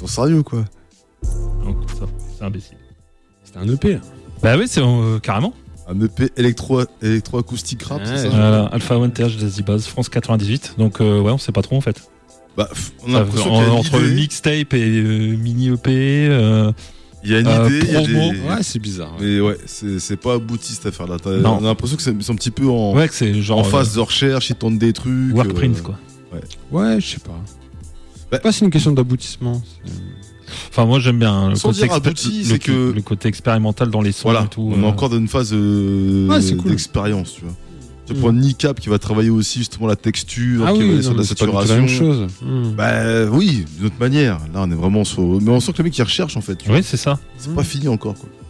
Ils sont sérieux, quoi. Donc, ça, c'est imbécile. C'était un EP. Bah oui, c'est carrément. Un EP électro-acoustique rap, c'est ça? Voilà, Alpha One TH Jazzy Bass, France 98. Donc, ouais, on sait pas trop en fait. Bah, on a l'impression qu'il y a une entre idée. mixtape et mini EP. Il y a une idée, il y a promo. des... Ouais, c'est bizarre. Mais ouais, c'est pas abouti cette affaire-là. Non. On a l'impression que c'est un petit peu en, Ouais, que c'est genre. en phase de recherche, ils tentent des trucs. Workprint, quoi. Ouais, je sais pas. Bah- Pas c'est une question d'aboutissement. Enfin, moi j'aime bien le Sans côté, dire abouti, c'est que- le côté expérimental dans les sons Voilà, et tout. on est encore dans une phase Ouais, c'est cool. d'expérience, tu vois. Tu prends Nicap qui va travailler aussi justement la texture, Ah qui va oui, aller sur non, la mais c'est pas du tout la même saturation. chose. Bah oui, d'une autre manière. Là, on est vraiment sur. Mais on sent que le mec il recherche en fait. Tu vois. Oui, c'est ça. C'est pas fini encore, quoi.